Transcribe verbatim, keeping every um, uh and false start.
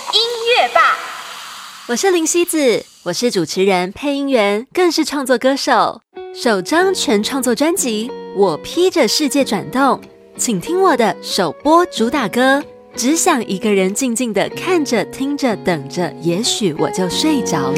音乐吧！ 我是林希子，我是主持人、配音员，更是创作歌手。首张全创作专辑《我披着世界转动》，请听我的首播主打歌。只想一个人静静地看着、听着、等着，也许我就睡着了。